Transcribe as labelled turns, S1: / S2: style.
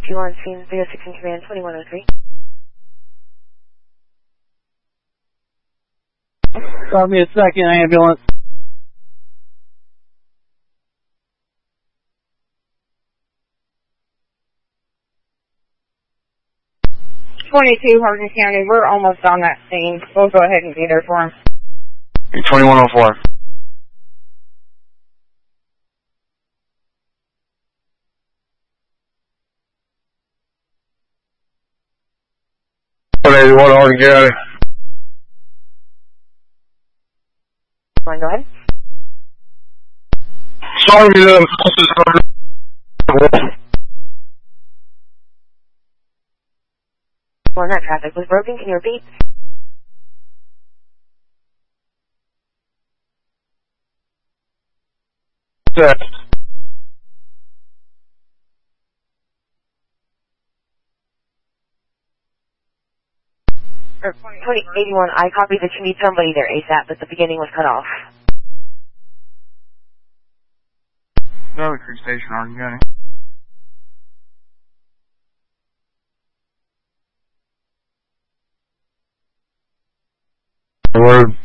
S1: 2 on scene, 306 in command, 2103.
S2: Call me a second, ambulance.
S3: Hardin County, we're almost on that scene. We'll go ahead and be there for him.
S4: 2104. Hardin County.
S1: Go ahead.
S4: Sorry,
S1: Well, that traffic was broken. Can you repeat?
S4: Yes.
S1: 2081, I copy that you need somebody there ASAP, but the beginning was cut off.
S4: Another Creek Station, Hardin County. Road.